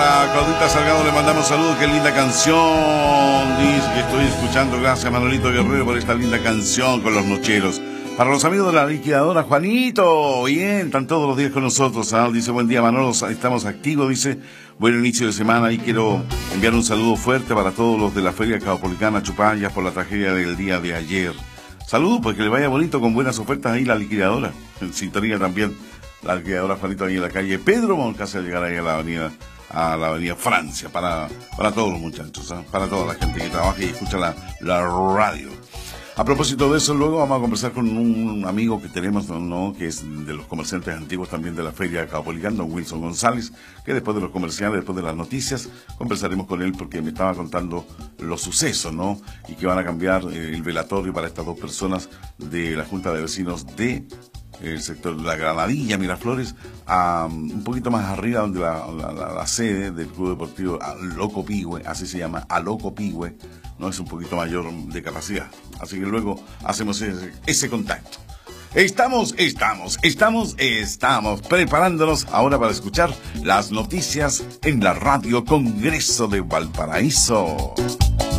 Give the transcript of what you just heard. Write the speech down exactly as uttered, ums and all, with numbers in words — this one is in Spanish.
para Claudita Salgado le mandamos saludos, qué linda canción. Dice que estoy escuchando, gracias Manolito Guerrero por esta linda canción con los nocheros. Para los amigos de la liquidadora, Juanito, bien, están todos los días con nosotros, ¿ah? Dice, buen día Manolo, estamos activos, dice, buen inicio de semana y quiero enviar un saludo fuerte para todos los de la Feria Caupolicana Chupayas por la tragedia del día de ayer. Saludos, pues que le vaya bonito con buenas ofertas ahí la liquidadora, en sintonía también, la liquidadora Juanito ahí en la calle Pedro Moncasa al llegar ahí a la avenida, a la avenida Francia, para, para todos los muchachos, ¿eh? Para toda la gente que trabaja y escucha la, la radio. A propósito de eso, luego vamos a conversar con un amigo que tenemos, ¿no? Que es de los comerciantes antiguos también de la Feria Caupolicán, don Wilson González, que después de los comerciales, después de las noticias, conversaremos con él porque me estaba contando los sucesos, ¿no? Y que van a cambiar eh, el velatorio para estas dos personas de la Junta de Vecinos de el sector de la Granadilla, Miraflores, a, um, un poquito más arriba donde la, la, la, la sede del Club Deportivo Loco Pigüe, así se llama, a Loco Pigüe, no es un poquito mayor de capacidad. Así que luego hacemos ese, ese contacto. Estamos, estamos, estamos, estamos preparándonos ahora para escuchar las noticias en la Radio Congreso de Valparaíso.